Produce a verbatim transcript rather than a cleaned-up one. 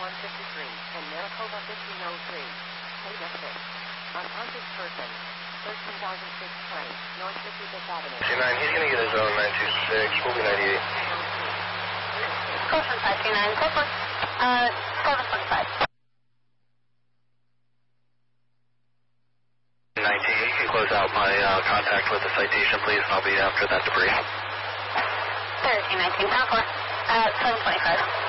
one fifty-three and Maricopa fifteen oh three. Page six. Unconscious person. thirteen thousand six twenty. North fifty-fifth Avenue. two nine, he's going to get his own nine two six. We'll be ninety-eight. Close on five two nine. Close on. Uh, seven twenty-five. nineteen, you can close out my uh, contact with the citation, please, and I'll be after that debris. thirteen nineteen, pound four. Uh, seven twenty-five.